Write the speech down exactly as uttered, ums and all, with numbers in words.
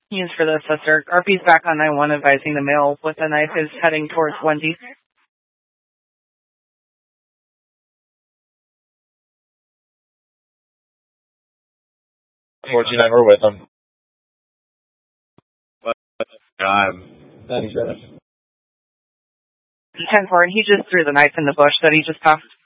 News for the sister. R P's back on nine one advising the male with the knife is heading towards Wendy. fourteen-nine, we're with him. God. Thanks, ten four, he just threw the knife in the bush that he just passed.